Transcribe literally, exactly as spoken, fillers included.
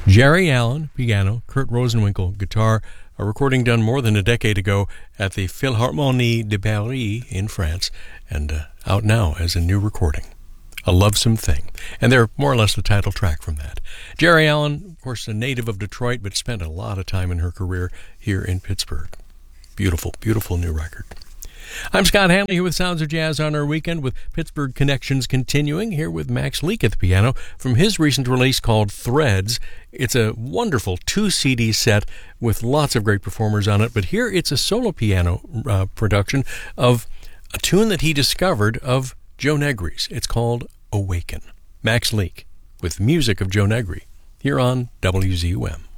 Jerry Allen, piano, Kurt Rosenwinkel, guitar, a recording done more than a decade ago at the Philharmonie de Paris in France, and uh, out now as a new recording. A Lovesome Thing. And they're more or less the title track from that. Jerry Allen, of course, a native of Detroit, but spent a lot of time in her career here in Pittsburgh. Beautiful, beautiful new record. I'm Scott Hanley here with Sounds of Jazz on our weekend, with Pittsburgh Connections continuing, here with Max Leake at the piano from his recent release called Threads. It's a wonderful two-C D set with lots of great performers on it, but here it's a solo piano uh, production of a tune that he discovered of Joe Negri's. It's called Awaken. Max Leake with music of Joe Negri here on W Z U M.